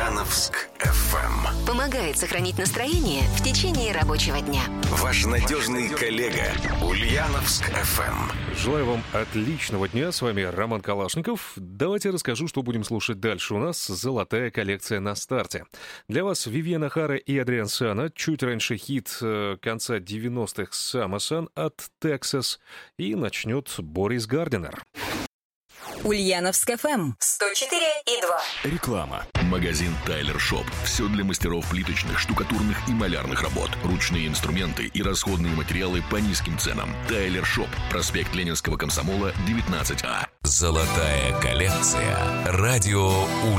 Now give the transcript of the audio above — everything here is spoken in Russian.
Ульяновск FM. Помогает сохранить настроение в течение рабочего дня. Ваш надежный коллега Ульяновск FM. Желаю вам отличного дня. С вами Роман Калашников. Давайте расскажу, что будем слушать дальше. У нас золотая коллекция на старте. Для вас Вивьена Хара и Адриан Сана. Чуть раньше хит конца 90-х «Summer Sun» от Texas. И начнет Борис Гардинер. Ульяновск FM 104,2. Реклама. Магазин Тайлер Шоп. Все для мастеров плиточных, штукатурных и малярных работ. Ручные инструменты и расходные материалы по низким ценам. Тайлер Шоп. Проспект Ленинского комсомола, 19А. Золотая коллекция. Радио